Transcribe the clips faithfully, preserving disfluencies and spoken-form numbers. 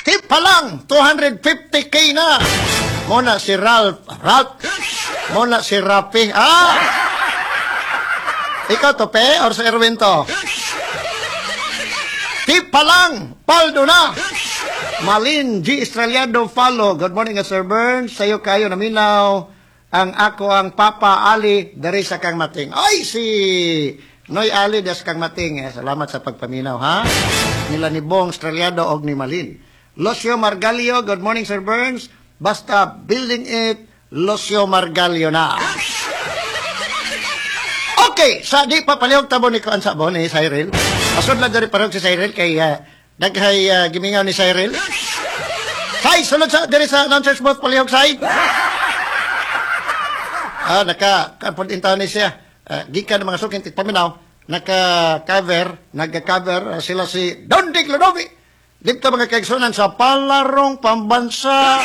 Tip pa lang, two hundred fifty K na. Muna si Ralph. Ralph. Muna si Rapi. Ah! Ikaw to, Pe? Or sa Erwin to? Tip pa lang, paldo na. Malin G. Estrellado follow. Good morning, Sir Burns. Sayo kayo naminaw. Ang ako ang Papa Ali dari sa Kang Mating. Ay, si Noy Ali dari sa Kang Mating. Eh, salamat sa pagpaminaw, ha? Nila ni Bong Estrellado og ni Malin. Locio Margalio, good morning, Sir Burns. Basta building it, Locio Margalio na. Okay, sa di pa palihog tabo ni Kuan Sabo ni Cyril. Asod lang dari parang si Cyril kay uh, naghay uh, gimingaw ni Cyril. Say, sunod sa dari sa announcers booth palihog say. Ah, naka kapunta ni siya. Uh, gikan ng mga sukin paminaw, naka-cover, nagka-cover uh, sila si Don Dick Lodovi. Dito mga kaigsunan sa Palarong Pambansa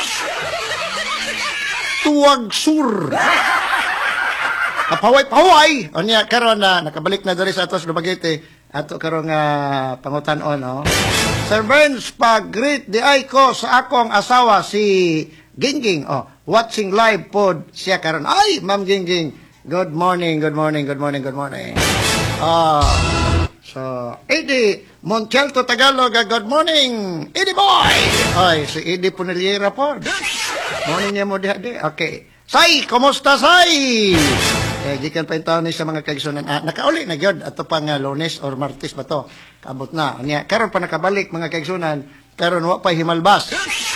Tuwag Sur. Kapaway-paway. O niya, karon na, nakabalik na dari sa atos Dumaguete. Ato karon nga uh, pangutan-on, no? Sir Burns, pag-greet di ay ko sa akong asawa si Gingging. Oh, watching live pod siya karon. Ay, Ma'am Gingging. Good morning, good morning, good morning, good morning. Ah, so, Eddie Monchelto Tagalog, good morning, Eddie boy. Ay, si Eddie Puniliera po. Morning niya mo diha di. Okay. Say, kumusta say? Eh, gikan pa yung taon ni sa mga kaigsunan. Ah, nakauli na gyud ato pang uh, Lunes or Martes ba to? Kabot na. Anya, karon pa nakabalik mga kaigsunan. Karon wa pa himalbas.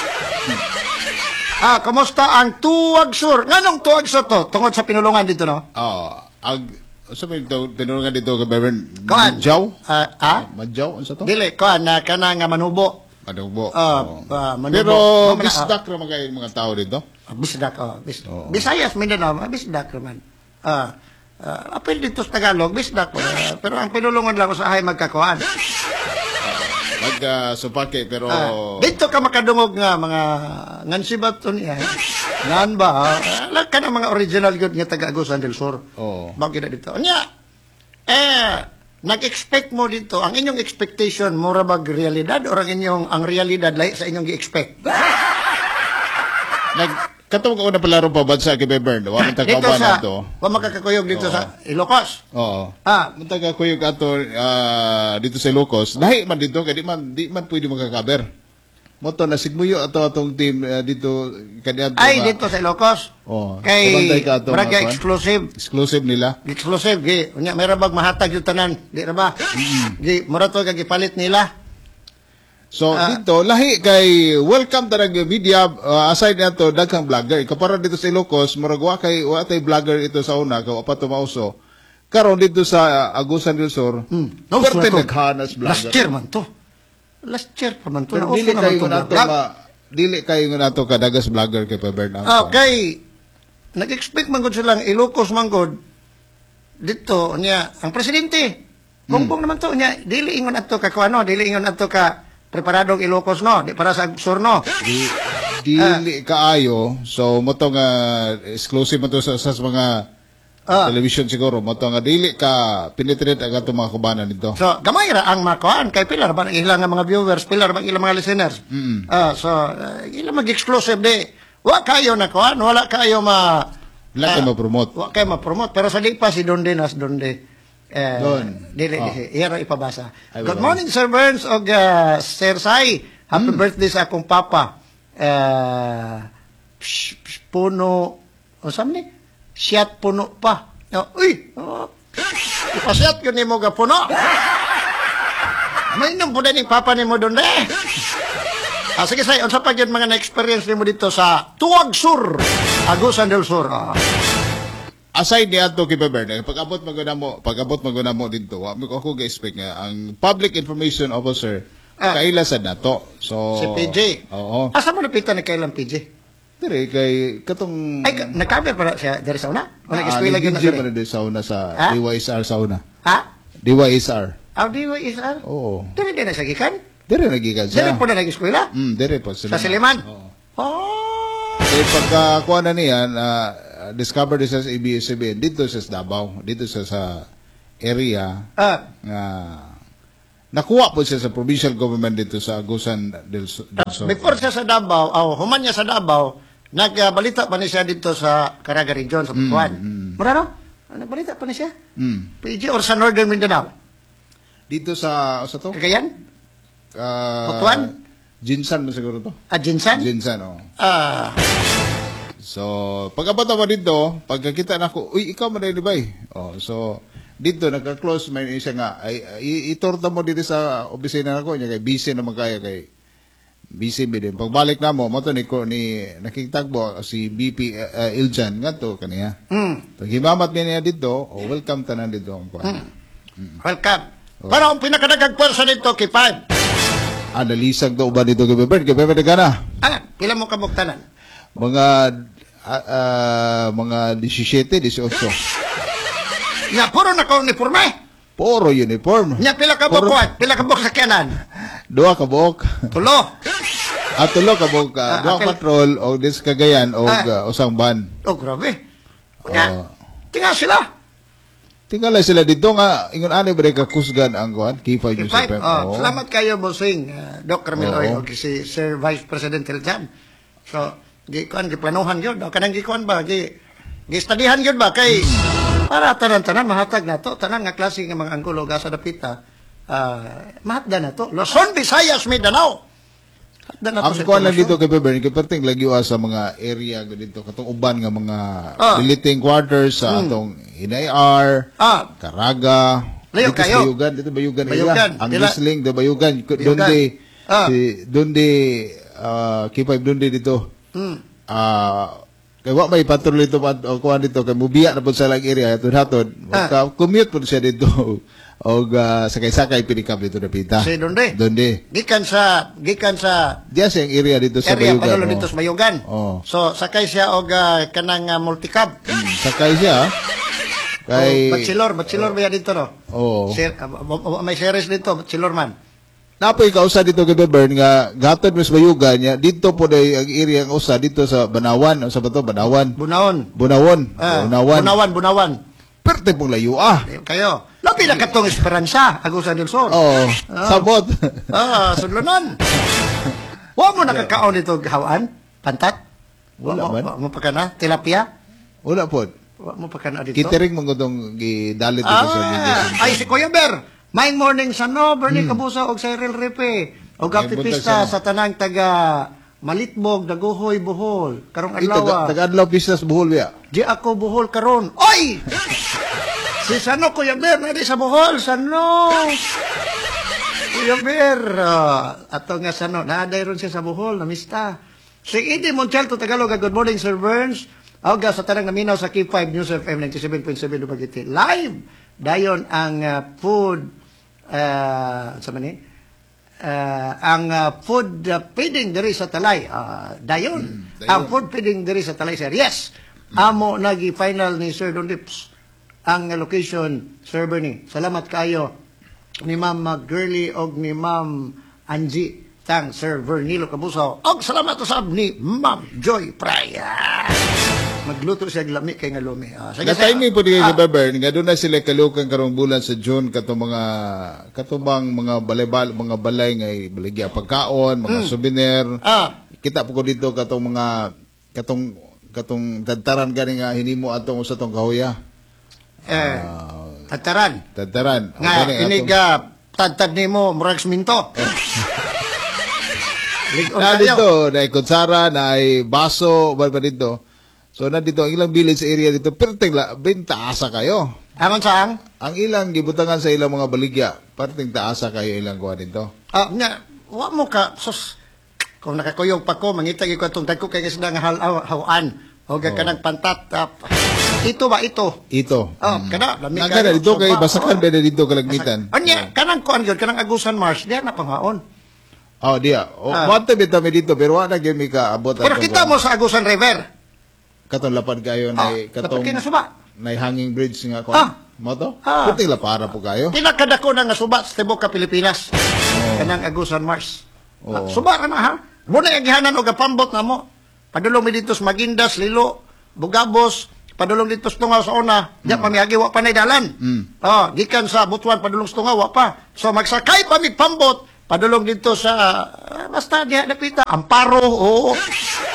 Ah, kumusta ang Tuwag Sur? Nganong Tuwag Sur to? Tungod sa pinulungan dito, no? Oo. Oh, ag sa pinulungan dito ka Beren Madjaw? Ah, ah? Madjaw unsa to? Dili, kuan na kana nga manubo. Manubo. Ah, oh. uh, manubo. Pero oh, bisdak ra man kay mga tao dito. Ah, bisdak oh, bis oh. Bisayas Mindanao, ah, bisdak man. Ah, uh, apel dito sa Tagalog, bisdak. Uh, pero ang pinulungan lang ko sa hay magkakuan. Mag uh, supake pero uh, dito ka makadungog nga mga ngansibat to niya. Ngan ba? Uh, lag ka na mga original good nga taga Agusan del Sur. Oh. Bakit na dito? Anya, eh, nag-expect mo dito, ang inyong expectation, mura bag realidad o ang inyong, ang realidad lahi sa inyong gi-expect? Nag, katong ko na palaro pa bansa kay Bern. Wa man dito tagaba sa, nato. wa makakakuyog dito Oo. sa Ilocos. Oo. Ah, Mun taga kuyog ato ah, dito sa Ilocos. Lahi man dito kay di man di man pwede makakaber. Moto na sigmuyo ato atong team ah, dito kaniadto. ay, dito sa Ilocos. Oo. Kay, Kabantay ka ato, braga mga kuwan. exclusive. Exclusive nila. Exclusive, gi. Unya, mayroon bag mahatag yung tanan. Di na ba? Gi, mura to kagipalit nila. So Ah. dito lahi kay welcome tarag media uh, aside nato daghang vlogger kapara dito sa Ilocos murag wa kay wa tay vlogger ito sa una ka pa to mauso karon dito sa uh, Agusan del Sur Hmm. no, Pero parte naghanas Last vlogger year man to. Last year pa man to. pero Nauso dili naman kay to. nato Vlog. ma dili kay nato ka dagas vlogger kay pa Bernard. Okay. Nag-expect man gud silang Ilocos man gud dito niya ang presidente. Bongbong naman to niya dili ingon ato ka kuano, dili ingon ato ka preparadong Ilocos no, di para sa Sur no. Di, dili kaayo so moto nga exclusive mo to sa, sa mga Ah. television siguro moto nga dili ka penetrate ang atong mga kubanan dito. So, gamay ra ang makuan kay pila ra ba ang ilang nga mga viewers, pila ra ba ang ilang mga listeners. Mm. Ah, so uh, ilang mag-exclusive di. Wa kayo na kuan, wala kayo ma Wala kayo ma-promote. Wa kayo ma-promote pero sa di pa si Donde nas Donde. Eh, Don. Dili, Oh. dili. Iyara ipabasa. Ay, Good wala. morning, Sir Burns og uh, Sir Sai. Happy birthday sa akong papa. Uh, psh, psh, puno, o saan ni? Siyat puno pa. Oh, uy! Oh, ipasyat yun ni mo ga puno. May nang puno ni papa ni mo doon eh. Ah, sige, Sai, unsa pa yun mga na-experience ni mo dito sa Tuwag Sur, Agusan del Sur. Ah. Aside ni ato kay Bernard, pag-abot maguna mo, pag-abot maguna mo dito, wa mo ako ga-expect nga ang Public Information Officer Ah. kailasan nato. So Si P J. Oo. Asa mo napitan ni kailang P J? Dire kay katong Ay, ka- nag-cover pa siya dari sa una? O ah, nag-eskwela yun na nag-D J siya? man din sa una sa Ha? D Y S R sa una. Ha? D Y S R. Ang di ba isar? Oo. Dili din na sa gikan? Dire nagikan Dili siya. po na nag-eskwela? Mm, dire po Sa Siliman? Oo. Oh! Eh pagka kuha na niyan, ah, discover this as A B S C B N dito sa Davao, dito sa sa area Ah, nga nakuha po siya sa provincial government dito sa Agusan del, Su- del Sur. Before siya sa Davao, oh, human niya sa Davao, nagbalita pa ni siya dito sa Caraga Region, sa Butuan. Mm, Marano? Nagbalita pa ni siya? Mm. P G or sa Northern Mindanao? Dito sa, sa to? Cagayan? Uh, Butuan? Jinsan na siguro to. Ah, Jinsan? Jinsan, oh. Ah, So, pagkabata mo dito, pagkakita na ko, uy, ikaw man ba? Oh, so, dito, nagka-close, may isa nga, ay, ay itorta mo dito sa opisina na ko, niya kay busy naman kaya kay busy ba din. Pagbalik na mo, mo to ni, ko, ni nakikitagbo si B P uh, Iljan, nga to, kaniya. mm, Pag himamat niya niya dito, oh, welcome tanan dito. Ang kuha. mm. Welcome. Para ang pinakadagang pwersa dito, kay Five. Ah, nalisag to, uban dito kay Bebert, kay Bebert ka na. Ah, pila mo kabuktanan? Mga, ah, ah, mga seventeen, eighteen. Nga, puro na ka uniforme. Puro uniform. Nga, pila ka Puro- bukwat, pila ka buk sa kianan. Duha ka buok. Tulo. At tulo ka buok. Ah, Uh, duha okay. patrol o dis kagayan o Ah. uh, usang ban. Oh, grabe. Nga, Oh. tinga sila. Tingala sila dito nga ingon ani ba ka kusgan ang kuan K five Kay News Five, F M. oh, Oo. salamat kayo, Bossing, uh, Doc Carmeloy, Oo. o si Sir Vice President Eljan. So, gi kuan giplanuhan yun, no? Kanang gi kuan ba, gi, gi studyhan yun ba, kay, para tanan-tanan, mahatag na to, tanan nga klase nga mga anggulo, gasa dapita, uh, mahatda na to. Luzon, Visayas, Mindanao. Hatda na to Ang sa kuan lang informasyon. dito kay Bebert, kay perting lagi wa sa mga area ga dito katong uban nga mga Ah. deleting quarters sa atong Inay R, Ah, Caraga, Layo dito sa kayo. Bayugan, dito Bayugan, Bayugan. area. Ang Tila- Gisling, the Bayugan, Bayugan. donde Ah. si donde uh, K five donde dito. hmm. Ah, kay wa may patrol dito pa o kuan dito kay mubiya na pud sa lang area hatod hatod. Ah. Ka commute pud siya dito. Og uh, sakay-sakay pinikap dito na pita. Si donde? Donde. Gikan sa, gikan sa, Diya sa yung area dito sa area, Bayugan. panulo oh. dito sa Bayugan. Oh. So, sakay siya og uh, kanang uh, multicab. Mm, sakay siya. Kay Oh, bachelor, bachelor ba yan dito, no? Oh. Sir, uh, uh, uh, may series dito, bachelor man. Napoy kausa dito kay Bebern nga gatod mas Bayugan niya dito po day ang area ang usa dito sa Banawan o sa bato Banawan. Bunaon. Bunawon. Ah, Bunawan. Bunawan, Bunawan. Perte pong layo ah. Ayun kayo. Labi na katong Esperanza, Agusan del Sur. Oh, sabot. Ah, sudlonon. Wa mo nakakaon dito hawaan? Pantat? Wa Wala mo- man. Wa mo pa ka na? Tilapia? Wala po. Wa mo pa ka na dito? Kitering mong gudong gidalit dito sa video. Ah, ay si Kuya Ber. May morning sa no, Bernie Kabusa og Cyril Repe. Og May happy buntag pista sa- sa tanang taga Malitbog, Daguhoy, Bohol. Karong Ito adlaw. taga-adlaw pistas buhol ya. Di ako Bohol karon. Oy! Si Sano Kuya Ber na di sa Bohol, Sano. Kuya Ber, uh, ato nga Sano, naaday ron siya sa Bohol, namista. Si Eddie Monchalto Tagalog, good morning Sir Burns. Awga sa tanang naminaw sa K five News F M ninety-seven point seven Dumaguete. Live dayon ang uh, food uh, sa mani uh, ang uh, food uh, feeding diri sa Talay. Uh, dayon Mm, dayon. ang food feeding diri sa Talay sir. Yes. Amo nagi final ni Sir Don Lips ang location Sir Bernie. Salamat kayo ni Ma'am Girly og ni Ma'am Angie tang Sir Vernilo Kabuso. Og salamat usab ni Ma'am Joy Praya. Magluto siya glami kay nga lumi. Ah, sige, Sa timing po di ah, kay Bebern nga doon na sila kalukan karong bulan sa June katong mga katubang mga balay mga balay nga baligya pagkaon, mga souvenir. ah, Kita po ko dito katong mga katong katong tadtaran gani nga hinimo atong usa tong kahoya. eh, tataran. Tadtaran. Nga, Okay, inig atong- uh, tadtad ni mo, murag siminto. Ligon na kayo. dito, na kutsara, na baso, ba ba dito. So na dito ang ilang village area dito, perting la, benta asa kayo. Angon saang? Ang ilang gibutangan sa ilang mga baligya, perting taasa kayo ilang kuha dito. Ah, nga, wa mo ka, sus, kung nakakuyog pa ko, mangitag ko itong tagko kay kasi nga hal hawaan. O ga ka ng pantat. ah, ito ba ito? Ito. Oh, kada, lami Nagana kayo, dito kay sopa, basakan oh. ba na dito kalagmitan. Anya, kanang kuan yun, kanang Agusan Mars, diyan na panghaon. Oh, diya. Oh, Ah. Wanta bita mi dito pero wala gyud mi ka abot Pero atong kita mo sa Agusan River. katong lapad kayo Ah, na katong dapat kayo nasuba. na hanging bridge nga ko. Ah. Mo to? Ah. Puting la para po kayo. Pinakadako na nga suba sa Tibuok ka Pilipinas. Kanang Agusan Mars. Oo. Ah, suba ra na ha. Muna yung gihanan o gapambot na mo. Padulong mi dito sa Magindas, Lilo, Bugabos, padulong dito sa Tungaw sa una, diya pamihagi wa pa nay dalan. Mm. Oh, gikan sa Butuan padulong sa Tungaw wa pa. So magsakay pa mig pambot padulong dito sa ah, basta diha napita Amparo oo. Uh,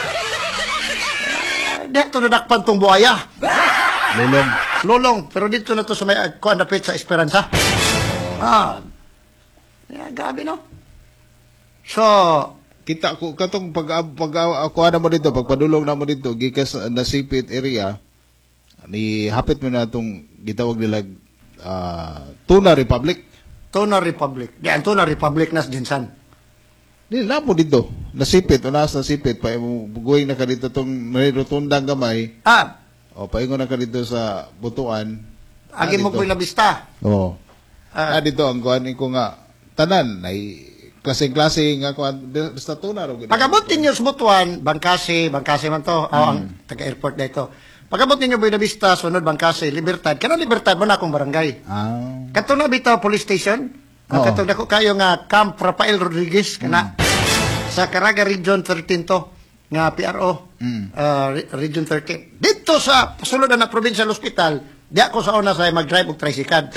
diha to nadakpan tong buaya. Lulong. Lolong, pero dito na to sa may uh, kuan dapit sa Esperanza. Ah. Yeah, gabi no. So, Kita ko katong pag pag ako na mo dito, pagpadulong na mo dito gikas sa nasipit area ni hapit mo na tong gitawag nila ah, Tuna Republic. Tuna Republic. Di ang Tuna Republic nas Jinsan. Di na mo dito. Nasipit o nasa nasipit pa mo bugoy na ka dito tong may rotundang gamay. Ah, O paingon na ka dito sa Butuan. agi mo dito. ko la vista. Oo. Ah. Ah, dito ang kuan ko nga tanan ay klaseng-klase nga kuan basta tuna ro. Pagabot ninyo sa Butuan, Bangkasi, Bangkasi man to, oh, ang taga-airport na ito. Pagabot ninyo Buena Vista, sunod Bangkasi, Libertad. Kano Libertad mo na akong barangay. Ah. Kato na bitaw police station. Ang Oo. kato dako kayo nga Camp Rafael Rodriguez kana sa Caraga Region thirteen to nga P R O. Mm. uh, Re- Region thirteen. Dito sa sulod na Provincial Hospital, di ako sa una sa mag-drive og tricycle.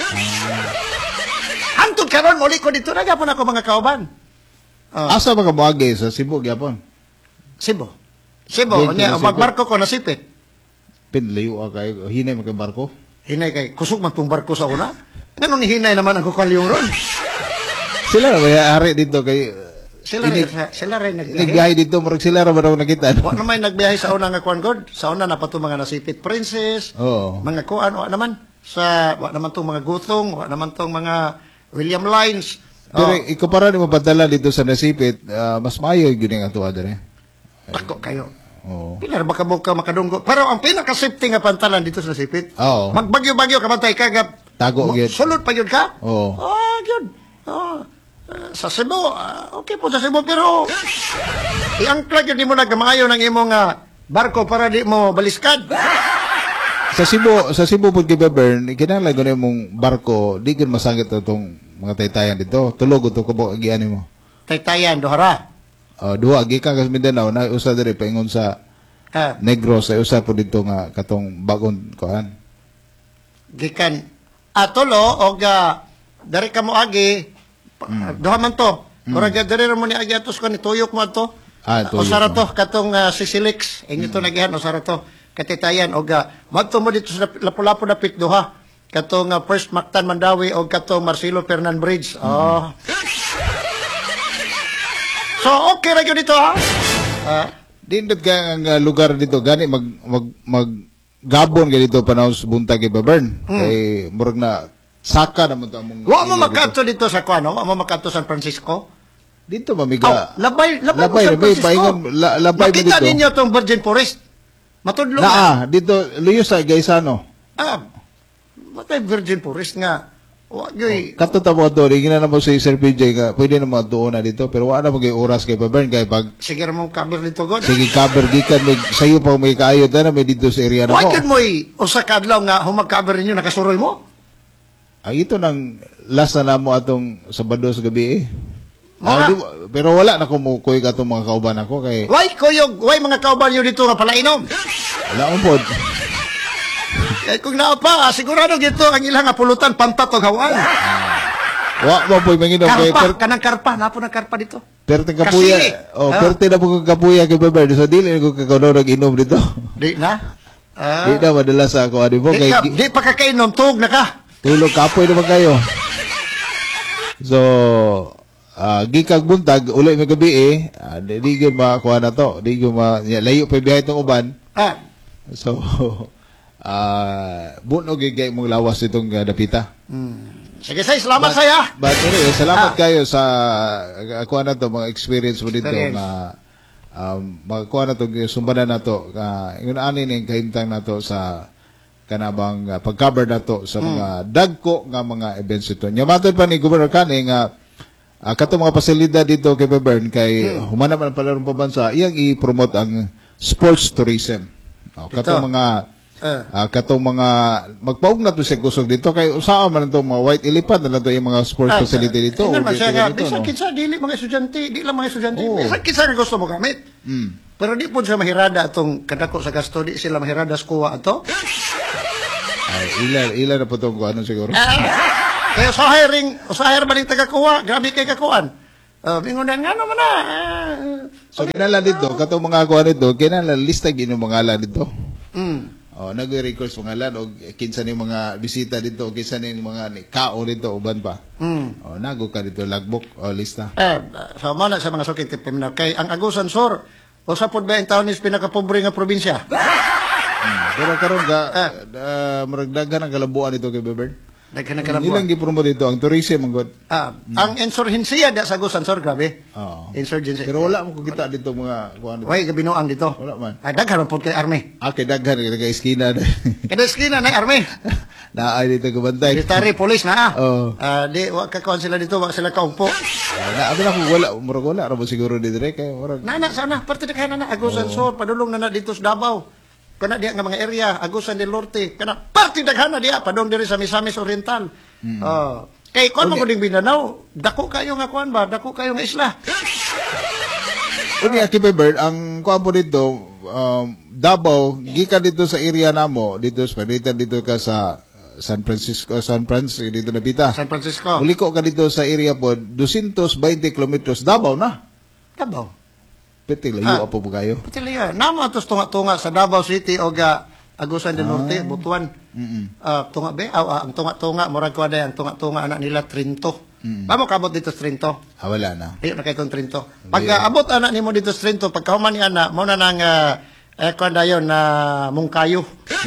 Hantod karon muli ko dito na gyapon ako mga kauban. Ah. Asa ba ka moagi sa Cebu gyapon? Cebu. Cebu, Dito nya sa Cebu. magbarko ko nasipit. Pinlayo kay hinay man kay barko. Hinay kay kusog man tong barko sa una. Ngano ni hinay naman ang kukalyong ron. Sila ra may ari dito kay Sila Ini- rin, sila rin nagbiyahe. nagbiyahe dito murag sila ra ba raw nakita. Wa naman nagbiyahe sa una nga kuan god. Sa una na pa to mga nasipit princess, Oo. mga kuan wa naman sa wa naman tong mga gutong, wa naman tong mga William Lines. Pero Oh, ikumpara nimo padala dito sa Nasipit, ah, mas maayo gyud ang ato adere. ako kayo. Oo. Pilar baka mo ka makadunggo. Pero ang pinaka-safety nga pantalan dito sa nasipit. Oo. Magbagyo-bagyo ka bantay ka gap. Tago Mo- gyud. Sulod pa yun ka? Oo. Ah, yun. Ah, ah, sa Cebu, ah, okay po sa Cebu, pero i-angklag yun di mo nagkamayo ng imong ah, barko para di mo baliskad. Sa Cebu, sa Cebu pud kay Bebern, kinahanglan gani mong barko, di gyud masangit atong mga taytayan dito. Tulog to ko ba giani mo. Taytayan, Dohara. Uh, duha gikan ka sa Mindanao na usa diri paingon sa Ah, Negros ay usa po dito nga katong bagong kuan. gikan. Atolo, o ga, dari ka mo agi, pa- duha man to. Murag mm. dari mo ni agi atos ko ni tuyok mo to. Ah, tuyok Usara mo. to, katong uh, Sisilix. Inyo to nagihan, usara to. Katitayan, o ga, madto mo dito sa Lapu-Lapu na duha. Katong uh, First Mactan Mandawi o katong Marcelo Fernan Bridge. Oh. So, okay ra yun dito, ha? Ah, Dindot ka ang uh, lugar dito gani mag mag, mag gabon kay dito panahon sa buntag kay Bebern. Kay murag na saka naman to among wa mo ilo makato dito sa kuano, wa mo makato San Francisco. dito Oh, mamiga. labay, labay, Labay, mo San labay, Francisco. paingon, la- labay mo Makita dito. ninyo tong Virgin Forest. Matudlo na. Naa dito luyo sa Gaisano. Ah, matay Virgin Forest nga. Wa gyoy. Kato ta mo to, ringin na mo si Sir P J nga pwede na mga tuon na dito pero wala na magay oras kay Bebern kay pag Sige ra mong cover dito god. sige cover gikan may sayo pa may kaayo na may dito sa area na Wa mo. gyud mo usa ka adlaw nga humag-cover ninyo nakasuroy mo. Ay ito nang last na namo atong Sabado sa gabi eh. Mga- Ah, di- pero wala na kumukuy ka itong mga kauban ako kay Why kuyog, why mga kauban nyo dito nga palainom? wala akong pod. Eh, kung naa pa, sigurado dito ang ilang nga pulutan pantatog hawaan. Wa mo poy manginom kay Karpa, per, kanang karpa, napo ng karpa dito. perte kapuya. Kasi, Oh, ah. perte na po kang kapuya kay Bebern so dili ko kakauno inom dito. Di na. Ah, Di na madala sa ako ani mo di, kay ka, di pa kakainom, tug na ka. tulog kapoy naman kayo. So, ah gikag buntag ulit may gabi eh, ah, di, di gyud makuha na to. Di gyud ma ya, layo pa biyahe tong uban. Ah, So, ah bunog gigay mong lawas itong uh, dapita. sige say, salamat saya. But anyway, salamat Ah. kayo sa kuha na to mga experience mo dito Experience. nga um, magkuha na to sumbanan na to uh, yun ani ning kahimtang na to sa kanabang uh, pag-cover na to sa mga dagko nga mga events ito. Nyamatod pa ni Governor Kani nga uh, kato mga pasilidad dito kay Bebern kay humanap man pala ron pabansa iyang i-promote ang sports tourism. Oh, kato Ito. mga Ah. Ah, katong mga magpaog na to siya kusog dito kay usaa man to mga white elephant na to yung mga sports Ah, facility dito. Hindi o naman dito, siya nga, dito, bisan no? kinsa, dili mga estudyante, di lang mga estudyante, Oo. bisan kinsa nga gusto mo gamit. Mm. Pero di po siya mahirada atong kadako sa gasto, di sila mahirada sa kuha ato. Ay, ilan ilan na po tong ano siguro. Kaya usahay ring, usahay ba ning taga-kuha, grabe kay kakuan. Uh, bingunan nga naman na. ah, So kinala dito katong mga kuha dito, kinala lista gino mga ngalan dito. mm. Oh, nag-request mga ngalan og kinsa ni mga bisita dito, kinsa ni mga ni kao dito uban pa. Mm. Oh, nago ka dito logbook o lista. Eh, sa mana sa mga sukit pimna kay ang Agusan Sur, usa pod ba ang taon is pinakapobre nga probinsya. Hmm. Pero karon ga Ah. uh, murag daghan ang kalabuan dito kay Bebert. Daghan na Ilang kalabuan. gipromote dito ang tourism ang god. Ah, ang insurhensiya da sa Agusan Sur, grabe. Oo. Insurgency. Pero wala mo ko kita dito mga kuha dito. Way gabinuang dito. Wala man. Ay daghan man pod kay army. Ah, kay daghan kay kay iskina. Kada esquina na army. Naay dito kabantay. Military police na ah. Oo. Ah, di wa ka kuan sila dito, wa sila kaumpo. Ah, na abi na ko wala, murag wala ra mo siguro dito kay murag. Nana sana parte na kay nana Agusan Sur, padulong na na dito sa Davao. Kana diya nga mga area, Agusan del Norte, kana parte daghan na diya padong diri sa Misamis Oriental. Oh. Kay kon mo Okay. kuding Mindanao, dako kayo nga kuan ba, dako kayo nga isla. Uni Aki Bebert, ang kuha po dito, um, Davao, gikan dito sa area namo, dito sa palitan dito ka sa San Francisco, San Francisco, dito na pita. San Francisco. Uliko ka dito sa area po, two hundred twenty kilometers, Davao na. Davao. Piti Ah. layo po po kayo. Patiliya, namo atos tunga-tunga sa Davao City o ga Agusan del Norte, Butuan. Mm-mm. Ah, tunga be, aw ah, ang tunga-tunga murag ko ang tunga-tunga anak nila Trinto. Pamo kabot dito sa Trinto. Ah, wala na. Ayo na kay tong Trinto. Pag ah, abot anak nimo dito sa Trinto, pagka human ni ana, mo na nang uh, eh kuan dayon na Mungkayo.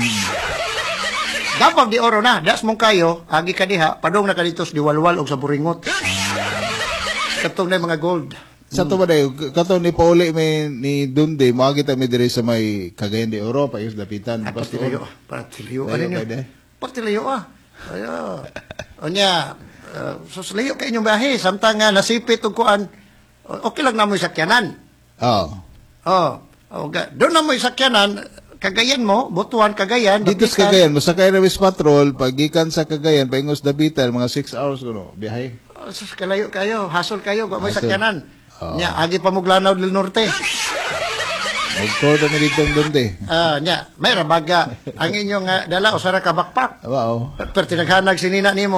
Dapat di oro na, das Mungkayo, agi ka diha, padong na ka dito sa Diwalwal ug sa Buringot. Katong na yung mga gold. Sa to ba dayo, kato ni Pauli may ni Dunde, mga kita mi diri sa may Cagayan de Oro, pa is dapitan. Ay, Basta- partilayo. Partilayo. Layo Ano niyo? ba, de? Partilayo ah. Ayo. Onya, uh, suslayo kay inyong bahe, samtang nga nasipit og kuan. o- Okay lang na mo sakyanan. Oo. Oh. Oh, ga- doon na mo sakyanan, Cagayan mo, Butuan, Cagayan. Dito sa Dapitan. Cagayan, masakay na West Patrol, pagikan sa Cagayan, paingos dapitan, mga six hours kuno, biyahe. Oh, sus, kalayo kayo, hasol kayo, wa mo Hasol. sakyanan. Oo. Nya, agi pa mo Glanaw del Norte. Magtour kami dito ang Dunde. Ah, nya, may rabaga. Ang inyong uh, dala, usara ka bakpak. Wow. Pero tinaghanag sinina nimo.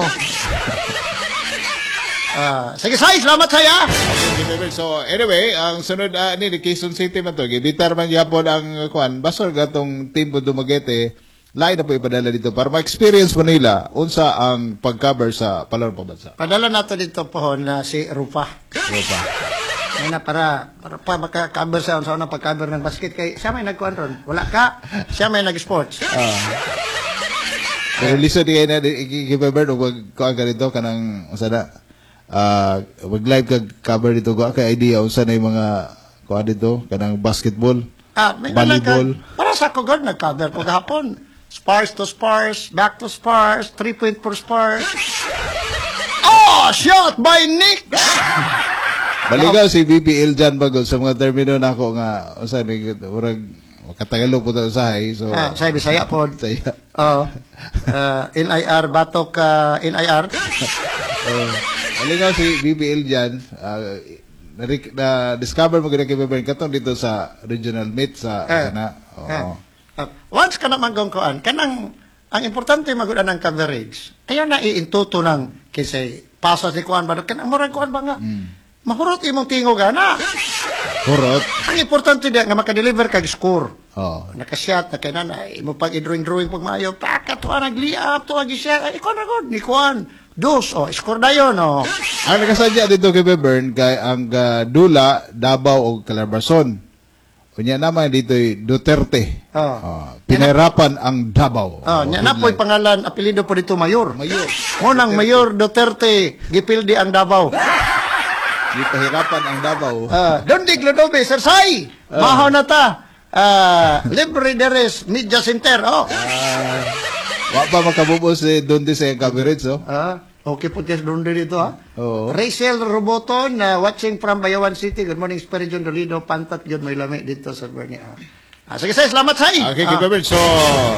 Ah, sige, say, salamat saya. Okay, so anyway, ang sunod uh, ni di Quezon City man to, gibitar man gyapon ang uh, kuan, basol gatong team po Dumaguete. Lain na po ipadala dito para ma-experience mo nila unsa ang pag-cover sa palaro pambansa. Padala nato dito pohon na si Rupa. Rupa. Ay na para para pa maka-cover sa sa unang pag-cover ng basket kay siya may nagkuan ron. Wala ka, siya may nag-sports. Ah. Pero listen di kayo na, i-cover o kuan ka dito kanang unsa na ah mag-live kag cover dito ko kay idea unsa na yung mga kuan dito kanang basketball. Ah, may Volleyball. nalang ka- para sa ko god nag-cover ko gahapon. Spars to spars, back to spars, three point for spars. Oh, shot by Nick. Baligaw si B P L dyan bagol sa mga termino na ako nga unsa ni murag makatagalog po ta usahay so Ah, sa Bisaya pod. saya. Oh. Uh, N I R batok ka N I R. Uh, baligaw si B P L dyan uh, na, na discover mo gina kay Bebert katong dito sa regional meet sa Eh. sana. Oo. Ah. Uh, once ka na magkongkoan, kanang ang importante magudan ng coverage. Kaya na iintuto ng kisay pasas ni kuan ba kanang murag kuan ba nga. Mahurot imong tingog ana. Hurot. Ang importante dia nga maka-deliver kag score. Oh. Nakashot na kainan ay mo pag i-drawing drawing pag maayo pakat wa nagliap to agi siya ay ikaw na god ni kuan. Dos oh score dayon oh. Ang nakasadya dito kay Bebern kay ang uh, Dula, Davao o Calabarzon. Kunya naman dito Duterte. Oh. Ah, pinahirapan ang Davao. Oh, nya na po'y pangalan, apelido po dito Mayor. Mayor. Munang Mayor Duterte, gipildi ang Davao. Di pahirapan ang Davao. Ah, Dondig Lodobe, Sir Sai. Mahaw na ta. Ah, Libre Deres Media Center. Oh. Ah, wa pa makabubos eh, doon din sa coverage, oh. Ah, okay po tiyas doon din dito ha. Oo. Rachel Roboton, uh, watching from Bayawan City. Good morning, Spiridion Dolido, Pantat, yun may lami dito sa Bernie. Ah, sige, Sai, salamat, Sai. Okay, Ah. kay Bebert. So,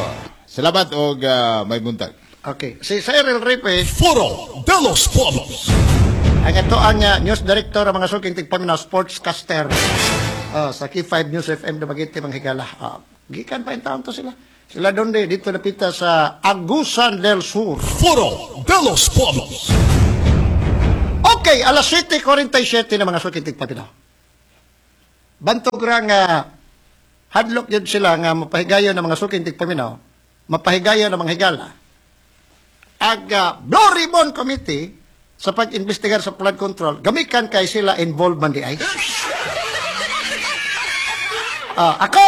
Salamat og ah, may buntag. Okay. Si Cyril Ripe, Foro de los Pueblos. ang ito ang uh, news director ng mga suking tigpaminaw, sportscaster uh, sa K five News F M Dumaguete, Manghigala. Uh, gikan pa yung taon to sila. Sila doon din, dito napita sa Agusan del Sur. Foro de los Pueblos. Okay, alas siyete forty-seven na mga suking tigpaminaw. Bantog ra nga hadlok yun sila nga mapahigayon ng mga suking tigpaminaw, mapahigayon ng mga higala. Ag uh, Blue Ribbon Committee sa pag-investigar sa flood control, gamikan kay sila involvement di ay. Uh, ako,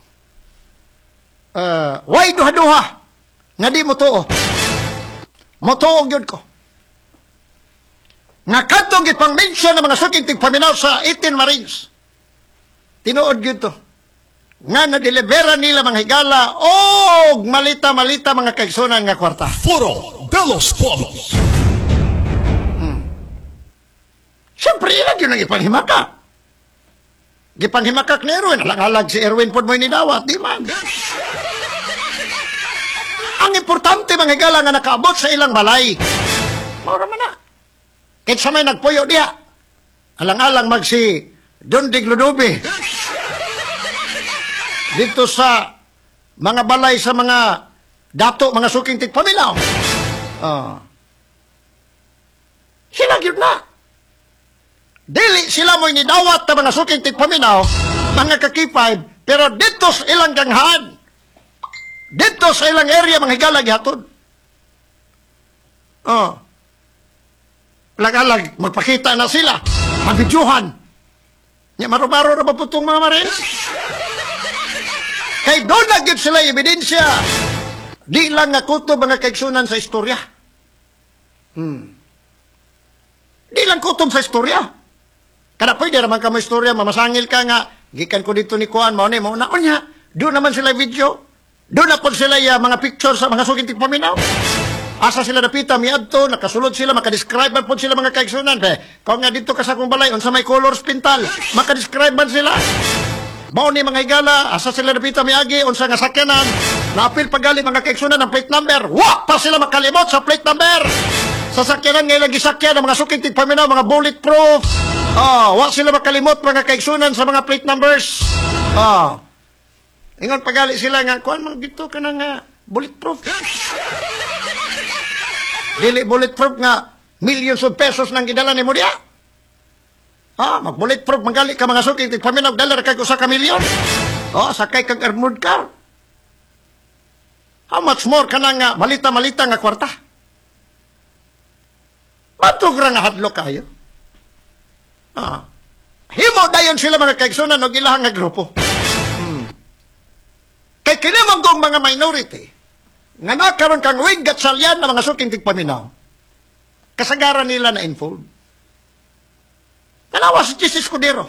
uh, way duha-duha, nga di mo tuo. Motuog yun ko. Nga katong ipang-mention ng mga suking tigpaminaw sa eighteen Marines. Tinuod yun to. Nga na-delibera nila mga higala o malita-malita mga kaigsunan nga kwarta. Foro de los Pueblos. Siyempre, ilag yun ang ipanghimaka. Gipanghimakak ni Erwin. Alang-alag si Erwin po mo'y nidawat. Di man. Ang importante mga higala nga nakaabot sa ilang balay. Maura man na. Kahit sa may nagpuyo diya. Alang-alang mag si Don Digludubi. Dito sa mga balay sa mga dato, mga suking tigpaminaw. Ah. Sila yun na. Dili sila mo'y nidawat na mga suking tigpaminaw, mga ka-K five, pero dito sa ilang ganghan, dito sa ilang area, mga higala gihatod. Oh. Alag-alag, magpakita na sila, mabidyuhan. Nya maro-maro na ba po itong mga marin? Kay doon na gyud sila ebidensya. Di lang nga kuto mga kaigsunan sa istorya. Hmm. Di lang kutob sa istorya. Kada pwede naman ka mo istorya, mamasangil ka nga, gikan ko dito ni Kuan, mauna, mauna, o niya, doon naman sila video, doon na po sila uh, mga picture sa mga suking tigpaminaw. Asa sila napita, miadto, nakasulod sila, makadescribe man po sila mga kaigsunan. Be, kung nga dito ka sa kong balay, unsa may colors pintal, makadescribe man sila. Mauni mga higala, asa sila napita, miagi, unsa nga sakyanan, napil pagali mga kaigsunan ng plate number, wa pa sila makalimot sa plate number. Sa sakyanan ngayon lagi sakyan ng mga suking tigpaminaw, mga bulletproof. Oh, wa sila makalimot mga kaigsunan sa mga plate numbers. Oh. Ingon pagali sila nga, kuan man dito ka na nga bulletproof. Dili bulletproof nga millions of pesos nang gidala ni mo diya. Ah, mag bulletproof magali ka mga suking tigpaminaw, dala ra kag usa ka milyon. Oh, sakay kag armored car. How much more ka na nga malita-malita nga kwarta? Matug ra nga hadlok kayo. Ah. Himo dayon sila mga kaigsunan og ilahang nga grupo. Hmm. Kay kinamang kong mga minority nga nakaroon kang wig at salyan na mga suking tigpaminaw. Kasagaran nila na infold. Nalawa si Chis Escudero.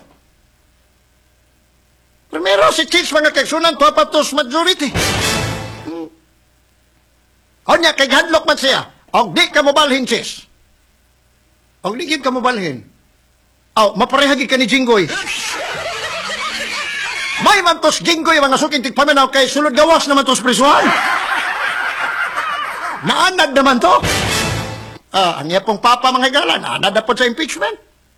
Primero si Chis mga kaigsunan to patos majority. Hmm. O niya kay hadlok man siya. Og di ka mo balhin Chis. Og di gid ka mo balhin. Aw, oh, maparehagi ka ni Jinggoy. May man tos Jinggoy mga suking tigpaminaw kay sulod gawas naman tos prisuhan. Naanad naman to. Ah, ang iya pong papa mga higala, naanad na po sa impeachment.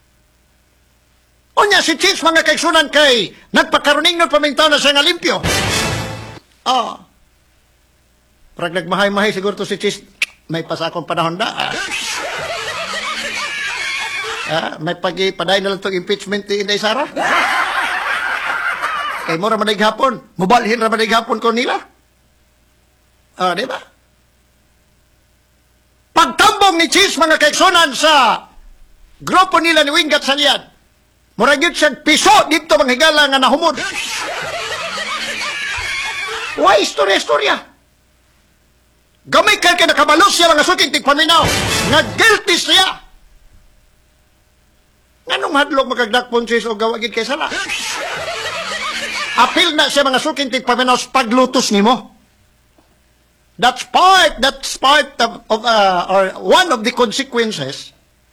O niya si Chis mga kaigsunan kay nagpakaruning nun pamintaw na siya nga limpyo. Ah. Parang nagmahay-mahay siguro to si Chis, may pasakong panahon na. Ah. Ah, may pag-ipaday na lang itong impeachment ni Inday Sara. Kay mo ramanig hapon. Mubalhin ramanig hapon ko nila. Ah, di ba? Pagtambong ni Chis mga kaigsunan sa grupo nila ni Wingat Saliad, murag yun siyang piso dito mga higala nga nahumod. Why istorya-istorya? Gamay ka ka nakabalos siya mga suking tigpaminaw nga guilty siya. Anong hadlok magagdakpon siya o gawagid kay sala? Apil na siya mga suking tigpaminaw sa paglutos ni mo. That's part, that's part of, of uh, or one of the consequences.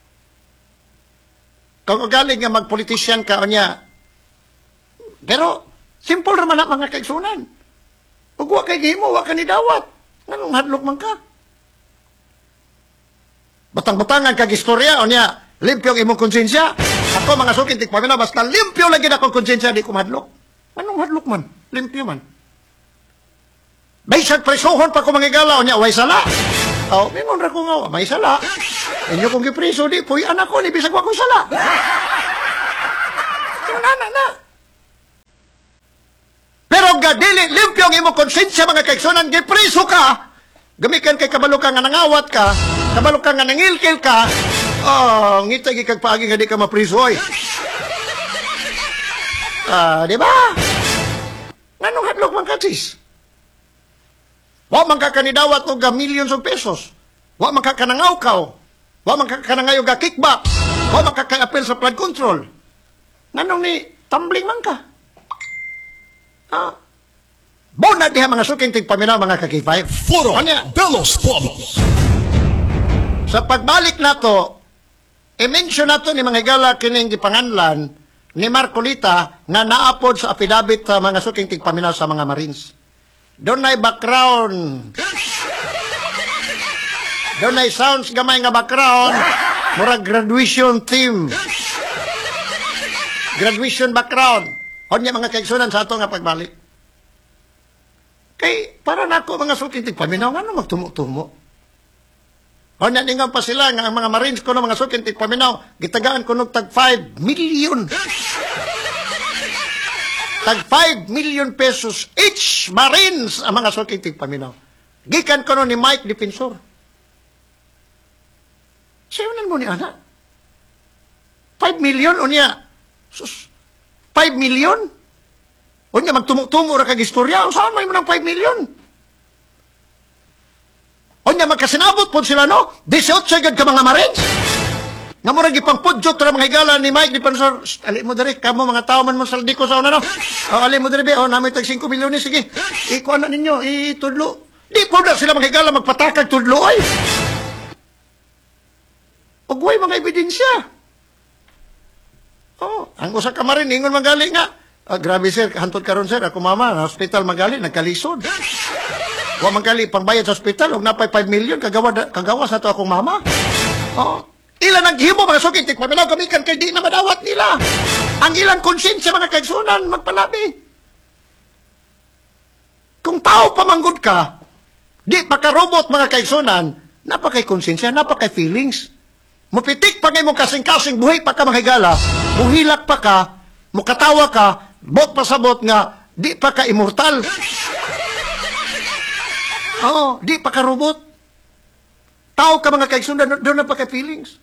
Kung galing nga magpolitisyan ka o niya. Pero, simple naman ang mga kaigsunan. Pag wa kay gihimo, wa ka ni dawat. Anong hadlok man ka? Batang-batangan kag istorya o niya, limpyo ang imong konsensya. Ako mga sukin, di ko paminaw, basta limpyo lagi na akong konsensya, di ko mahadlok. Anong hadlok man? Limpyo man. Baysag presohon pa ko mangigala o niya, way sala. O, mingon ra ko nga, may sala. Inyo kong gipreso, di, puy anak ko, ni bisag wa ko sala. Yung nana na. Pero gadili, limpyo ang imong konsensya, mga kaigsunan, gipreso ka, gamikan kay kabalo ka nga nangawat ka, kabalo ka nga nangilkil ka, oh, ngitay kay kagpaagi nga di ka mapriso, oy. Ah, di ba? Nganong hadlok man katis? Wa man ka kanidawat og millions of pesos. Wa man ka kanangaw ka. Wa man ka kanangayo ga kickback. Wa man ka kay-appeal sa flood control. Nganong ni tumbling man ka? Ah. Bona diha mga suking tigpaminaw mga ka-K five. Foro Anya? de los Pueblos. Sa pagbalik nato, i-mention nato ni mga higala kining gipanganlan ni Marcolita nga naapod sa affidavit sa mga suking tigpaminaw sa mga Marines. Doon ay background. Doon ay sounds gamay nga background. Murag graduation team. Graduation background. O niya mga kaigsunan sa ato nga pagbalik. Kay, para na ako mga suking tigpaminaw, ano magtumo-tumo? O naningan pa sila nga ang mga Marines ko ng mga suking tigpaminaw, gitagaan ko ng tag five million. Tag five million pesos each Marines ang mga suking tigpaminaw. Gikan ko nun ni Mike Defensor. Siyanan mo ni anak. five million o niya. Sus, five million? O niya magtumo-tumo ra kag istorya. O saan may mo ng five million? O niya magkasinabot po sila, no? eighteen agad ka mga Marines. Nga mo rin ipangpudyot ra mga higala ni Mike Defensor. Ali mo dari, kamo mga tao man mo saldi ko sa una, no? O, ali mo dari, o, namin tag five milyon ni, sige. Ikuha na ninyo, itudlo. Di po na sila mga higala magpatakag tudlo, ay. Ugway mga ebidensya. Oh, ang usa ka marin, ingon magali nga. Ah, grabe sir, hantod karon sir, ako mama, na hospital magali, nagkalisod. Wa magali, pangbayad sa hospital, og napay five million, kagawa, kagawa sa to akong mama. Oh, ilan ang gihimo mga sukit, tikpaminaw gamikan kay di na madawat nila. Ang ilang konsensya mga kaigsunan, magpalabi. Kung tao pamanggod ka, di pa ka robot mga kaigsunan, napakay konsensya, napakay feelings. Mupitik pa ngayon mo kasing-kasing, buhay pa ka mahigala, muhilak pa ka, mukatawa ka, bot pasabot nga, di pa ka immortal. Oo, di pa ka robot. Tao ka mga kaigsunan, doon na pa ka feelings.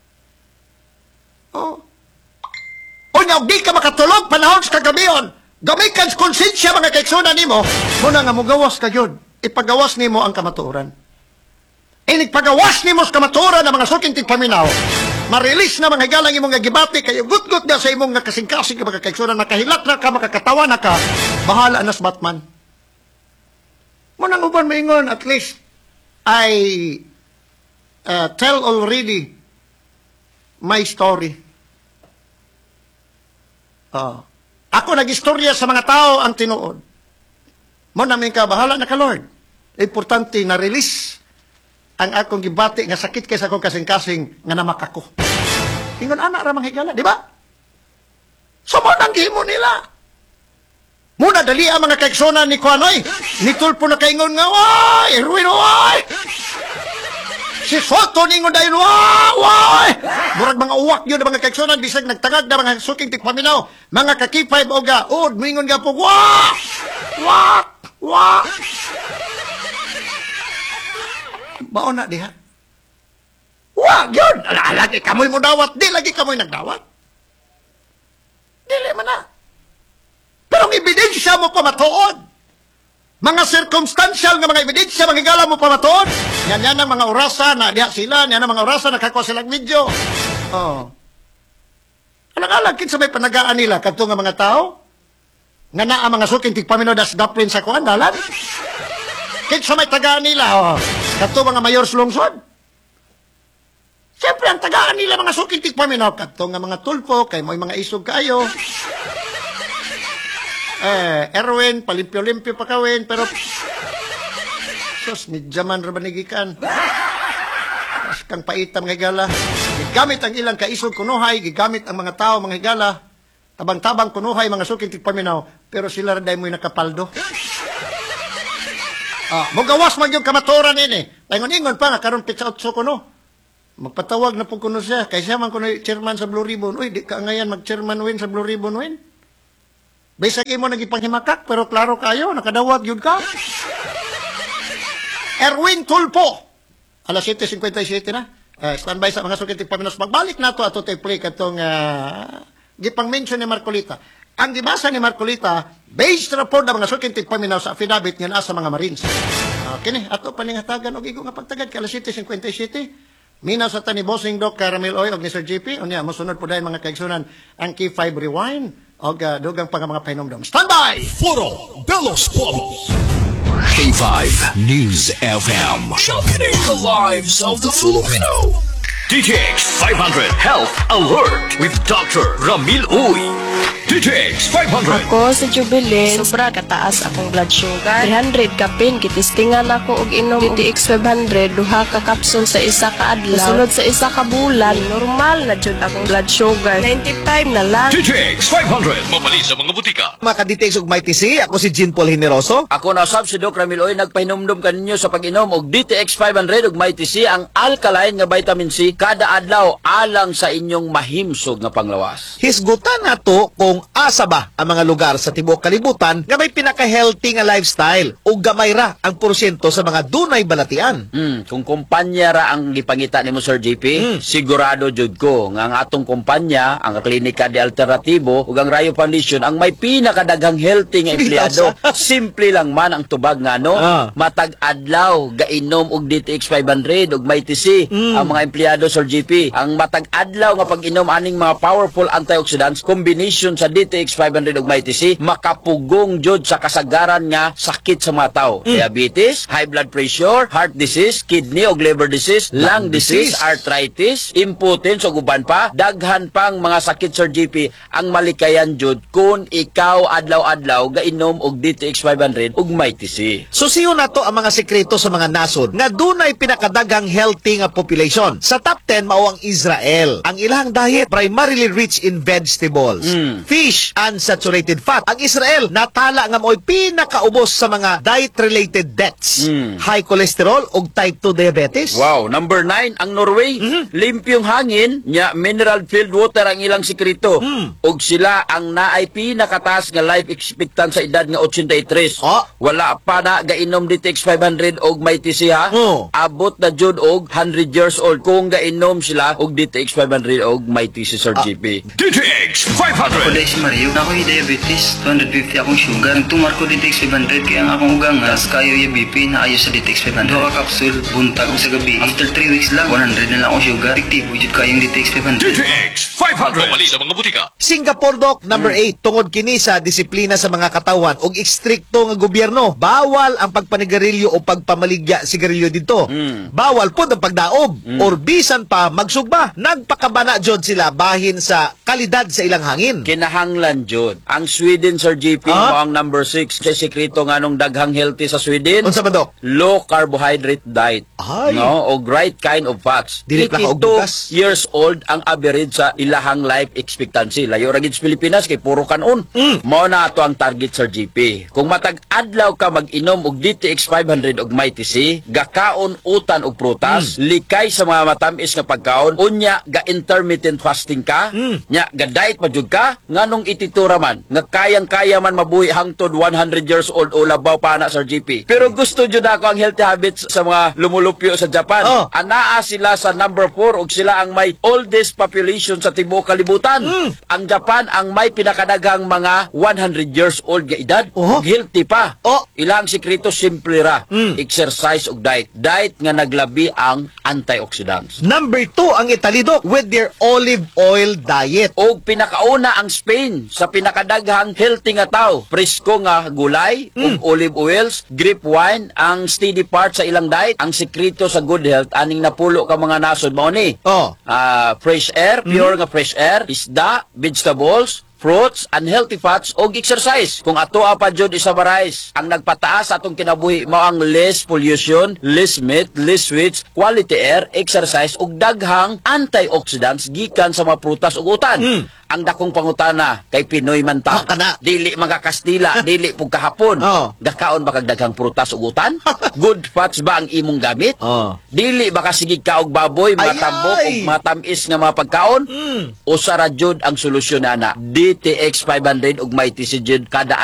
Oo. O niya, di ka makatulog panahon sa kagabiyon. Gamikan sa konsensya mga kaigsunan ni mo, muna nga mo gawas ka yun. Ipagawas ni mo ang kamatuoran. Inigpagawas ni mo sa kamatuoran ng mga suking tigpaminaw. Ma-release na mga higalang imong gagibati, kayo gut-gut na sa imong nga kasing-kasing ka mga kaigsunan, nakahilat na ka, makakatawa na ka, bahala na sa Batman. Munang uban maingon, at least, I uh, tell already my story. Uh, ako nag-istorya sa mga tao ang tinuod. Mo namin ka, bahala na ka, Lord. Importante na release ang akong gibati nga sakit kaysa akong kasing-kasing nga namak ako. Ingon anak ramang higala, di ba? So mo nang gihimo nila. Muna dali ang mga kaigsunan ni Kuanoy. Ni Tulpo na kaingon nga, why? Erwin, why? Si Soto ningon dahil, why? Murag mga uwak yun ang mga kaigsunan, bisag nagtangag na mga suking tikpaminaw. Mga kakipay o ga, ud, mingon nga po, wak! Wak! Wak! Baon na diha. Wag yun! Lagi kamoy mo dawat. Di lagi kamoy nagdawat. Dili man na. Pero ang ebidensya mo pa matuod. Mga circumstantial nga mga ebidensya, mga higala mo pa matuod. Yan yan ang mga orasa na diha sila. Yan ang mga orasa na nakakuha silang video. Oh. Alang-alang kinsa may panagaan nila kadto nga mga tao. Nga naa mga suking tigpaminaw das daplin sa kuan dalan. Kinsa may tagaan nila, oh. Kato mga mayor sa lungsod. Siyempre, ang tagaan nila mga suking tigpaminaw. Kato nga mga Tulpo, kay may mga isog kayo. Eh, Erwin, palimpyo-limpyo pa kawin, pero Sus, midyaman ra banigikan. Mas kang paita mga higala. Gigamit ang ilang kaisog kunuhay, gigamit ang mga tao mga higala. Tabang-tabang kunuhay mga suking tigpaminaw, pero sila rin mo'y nakapaldo. Ah, mugawas man yung kamaturan ini. Paingon-ingon pa nga karon pitsa otso kuno. Magpatawag na po kuno siya. Kay siya man kuno chairman sa Blue Ribbon. Uy, di ka ngayon mag-chairman win sa Blue Ribbon win. Bisag imo nagipanghimakak, pero klaro kayo, nakadawat yun ka. Erwin Tulpo. Alas seven fifty-seven na. Uh, standby sa mga suking tigpaminos. Magbalik na to ato tayo play katong uh, gipang-mention ni Marcolita. Ang gibasa ni Marcolita, based report ng mga suking tigpaminaw sa affidavit niya na sa mga Marines. Okay ni, ato paningatagan og igo nga pagtagad ka alas seven fifty-seven. Minaw sa tani Bossing Doc Caramel Oil og ni Sir J P. Unya, mosunod po dahil mga kaigsunan ang Key five Rewind og uh, dugang pa nga mga pahinomdom. Standby! Foro de los Pueblos. K five News F M. Sharpening the lives of the Filipino. D T X five hundred Health Alert with Doctor Ramil Uy. D T X five hundred. Ako sa Jubilee, sobra kataas akong blood sugar. three hundred kapin, kitistingan ako og inom D T X five hundred, duha ka kapsul sa isa ka adlaw. Sunod sa isa ka bulan, normal na jud akong blood sugar. ninety-five na lang. D T X five hundred. Mabali sa mga butika. Mga kaditex ug may T C, ako si Jean Paul Generoso. Ako na sab si Doc Ramiloy nagpahinomdom kaninyo sa pag-inom og D T X five hundred ug may T C ang alkaline nga vitamin C kada adlaw alang sa inyong mahimsog nga panglawas. Hisgutan nato kung asa ba ang mga lugar sa tibuok kalibutan nga may pinaka-healthy nga lifestyle ug gamay ra ang porsyento sa mga dunay balatian. Hmm, kung kumpanya ra ang gipangita nimo Sir J P, Mm. sigurado jud ko nga ang atong kumpanya, ang Klinika de Alternatibo ug ang Rayo Foundation ang may pinakadaghang healthy nga empleyado. Simple lang man ang tubag nga no, Ah. matag adlaw gainom og D T X five hundred ug may T C Mm. ang mga empleyado Sir J P. Ang matag adlaw nga pag-inom aning mga powerful antioxidants combination sa D T X five hundred ug may T C makapugong jud sa kasagaran nga sakit sa mga tao. Diabetes, high blood pressure, heart disease, kidney ug liver disease, lung disease, disease. arthritis, impotence ug uban pa, daghan pang mga sakit Sir J P ang malikayan jud kung ikaw adlaw-adlaw gainom og D T X five hundred ug may T C. Susiyo na to ang mga sekreto sa mga nasod nga dunay pinakadaghang healthy nga population. Sa top ten mao ang Israel. Ang ilang diet primarily rich in vegetables, Mm. fish, unsaturated fat. Ang Israel natala nga mo'y pinakaubos sa mga diet-related deaths. Mm. High cholesterol ug type two diabetes. Wow, number nine ang Norway. Limpyong hangin, nya mineral filled water ang ilang sekreto. Mm. Ug sila ang naay pinakataas nga life expectancy sa edad nga eighty-three. Oh. Wala pa na gainom D T X five hundred og may T C ha. Oh. Abot na jud og one hundred years old kung gainom sila og D T X five hundred og may T C Sir G P. D T X five hundred. Ako dahil si Mario, na ako'y diabetes, two hundred fifty akong sugar. Nagtumar ko D T X five hundred, kaya ang akong ugang gas, kayo yung B P na ayos sa D T X five hundred. Doha ka kapsul, buntag ko sa gabi. After three weeks lang, one hundred na lang akong sugar. Tiktibo, jud kayong D T X five D hundred. T X five hundred. Mabali sa mga butika. Singapore Doc number eight tungod kini sa disiplina sa mga katawan ug ekstrikto nga gobyerno. Bawal ang pagpanigarilyo o pagpamaligya sigarilyo dito. Mm. Bawal pud ang pagdaog or bisan pa magsugba. Nagpakabana jud sila bahin sa kalidad sa ilang hangin. Kinahanglan jud. Ang Sweden Sir G P Ah? mo ang number six. Sa sekreto nga nung daghang healthy sa Sweden. Unsa ba Doc? Low carbohydrate diet. Ay. No, o right kind of fats. Dili pa ka og eighty-two bugas. years old ang average sa ilahang life expectancy. Layo ra gid sa Pilipinas kay puro kanon. Mm. Mao na ato ang target Sir G P. Kung matag adlaw ka mag-inom og D T X five hundred og may T C, gakaon utan og prutas, likay sa mga matamis nga pagkaon, unya ga intermittent fasting ka, Mm. nya ga diet pa jud ka, nganong ititura man nga kayang-kaya man mabuhi hangtod one hundred years old o labaw pa na Sir G P. Pero gusto jud ako ang healthy habits sa mga lumulupyo sa Japan. Oh. Anaa sila sa number four ug sila ang may oldest population sa tibuok kalibutan. Mm. Ang Japan ang may pinakadaghang mga one hundred years old nga edad. Oh. Ug healthy pa. Oh. Ilang sekreto simple ra. Mm. Exercise ug diet. Diet nga naglabi ang antioxidants. Number two ang Italy Doc with their olive oil diet. O pinakauna ang Spain sa pinakadaghang healthy nga tao. Presko nga gulay, ug olive oils, grape wine, ang steady part sa ilang diet. Ang sekreto sa good health, aning napulo ka mga nasod mao ni. Oh. Ah, fresh air, pure nga fresh air, isda, vegetables, fruits, unhealthy fats og exercise. Kung atoa pa jud isabarize, ang nagpataas atong kinabuhi mao ang less pollution, less meat, less sweets, quality air, exercise ug daghang antioxidants gikan sa mga prutas ug utan. Mm. Ang dakong pangutana kay Pinoy man ta. Ah, kana. Dili mga Kastila, dili pug kahapon. Oh. Gakaon ba kag daghang prutas ug utan? Good fats ba ang imong gamit? Oh. Dili ba kasigig ka og baboy, Ay, matambok ay. ug matamis nga mga pagkaon? Mm. Usa ra jud ang solusyon ana. D T X five hundred ug Mighty si jud kada